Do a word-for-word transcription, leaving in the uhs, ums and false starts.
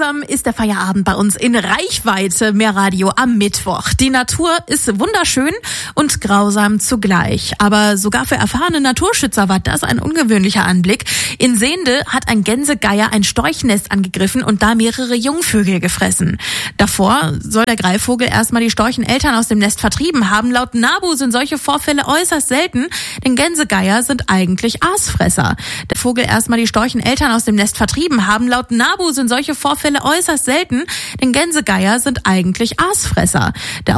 langsam ist der Feierabend bei uns in Reichweite. Mehr Radio am Mittwoch. Die Natur ist wunderschön und grausam zugleich. Aber sogar für erfahrene Naturschützer war das ein ungewöhnlicher Anblick. In Sehnde hat ein Gänsegeier ein Storchennest angegriffen und da mehrere Jungvögel gefressen. Davor soll der Greifvogel erstmal die Storcheneltern aus dem Nest vertrieben haben. Laut NABU sind solche Vorfälle äußerst selten, denn Gänsegeier sind eigentlich Aasfresser. Der Vogel erstmal die Storcheneltern aus dem Nest vertrieben haben. Laut NABU sind solche Vorfälle äußerst selten, denn Gänsegeier sind eigentlich Aasfresser. Der